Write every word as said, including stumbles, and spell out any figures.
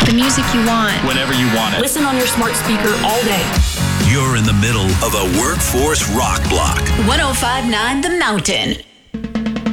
The music you want. Whenever you want it. Listen on your smart speaker all day. You're in the middle of a workforce rock block. one oh five point nine The Mountain.